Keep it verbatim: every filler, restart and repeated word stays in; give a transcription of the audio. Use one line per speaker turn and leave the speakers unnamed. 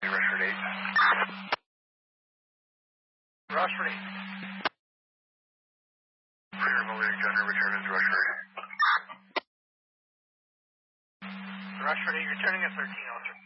Rushford eight. Rushford eight. Clear Malik Gunner, return into Rushford. Rushford eight, returning at thirteen oh three.